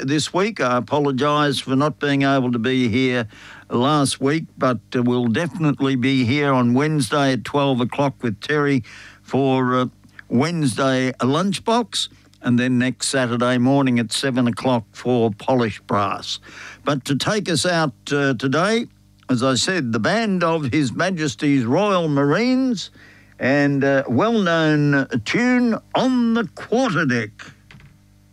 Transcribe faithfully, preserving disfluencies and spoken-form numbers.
this week. I apologise for not being able to be here last week, but uh, we'll definitely be here on Wednesday at twelve o'clock with Terry for uh, Wednesday Lunchbox, and then next Saturday morning at seven o'clock for Polish Brass. But to take us out uh, today, as I said, the band of His Majesty's Royal Marines and a well-known tune, On the Quarterdeck.